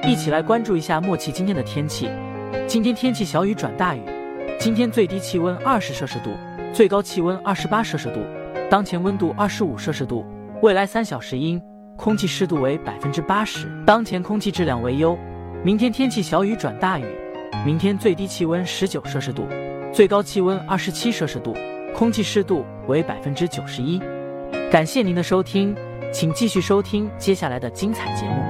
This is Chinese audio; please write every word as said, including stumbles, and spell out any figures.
一起来关注一下默契今天的天气。今天天气小雨转大雨，今天最低气温二十摄氏度，最高气温二十八摄氏度，当前温度二十五摄氏度。未来三小时阴，空气湿度为百分之八十，当前空气质量为优。明天天气小雨转大雨，明天最低气温十九摄氏度，最高气温二十七摄氏度，空气湿度为百分之九十一。感谢您的收听，请继续收听接下来的精彩节目。